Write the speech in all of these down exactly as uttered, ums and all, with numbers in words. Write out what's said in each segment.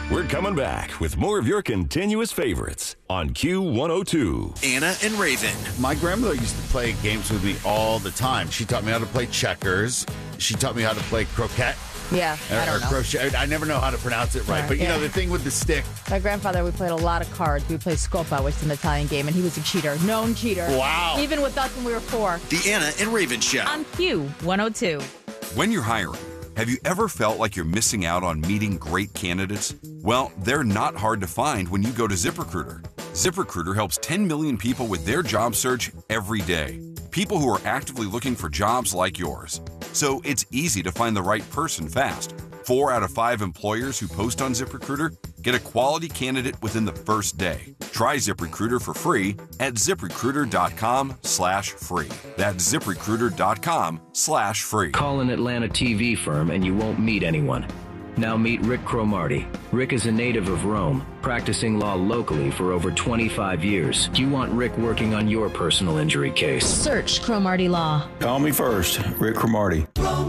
We're coming back with more of your continuous favorites on Q one oh two. Anna and Raven. My grandmother used to play games with me all the time. She taught me how to play checkers. She taught me how to play croquet. Yeah, or, I don't or know. crochet. I never know how to pronounce it right. Right, But, you yeah. know, the thing with the stick. My grandfather, we played a lot of cards. We played Scopa, which is an Italian game, and he was a cheater. Known cheater. Wow. Even with us when we were four. The Anna and Raven Show. On Q one oh two. When you're hiring, have you ever felt like you're missing out on meeting great candidates? Well, they're not hard to find when you go to ZipRecruiter. ZipRecruiter helps ten million people with their job search every day. People who are actively looking for jobs like yours. So it's easy to find the right person fast. Four out of five employers who post on ZipRecruiter get a quality candidate within the first day. Try ZipRecruiter for free at ZipRecruiter.com slash free. That's ZipRecruiter.com slash free. Call an Atlanta T V firm and you won't meet anyone. Now meet Rick Cromartie. Rick is a native of Rome, practicing law locally for over twenty-five years. You want Rick working on your personal injury case. Search Cromartie Law. Call me first, Rick Cromartie.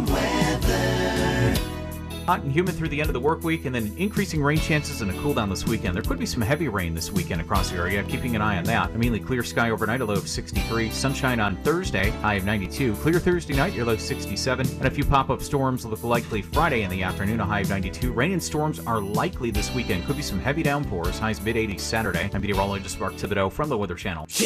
Hot and humid through the end of the work week, and then increasing rain chances and a cool down this weekend. There could be some heavy rain this weekend across the area, keeping an eye on that. A mainly clear sky overnight, a low of sixty-three. Sunshine on Thursday, high of ninety-two. Clear Thursday night, your low sixty-seven. And a few pop-up storms look likely Friday in the afternoon, a high of ninety-two. Rain and storms are likely this weekend. Could be some heavy downpours, highs mid eighties Saturday. I'm meteorologist Mark Thibodeau from the Weather Channel.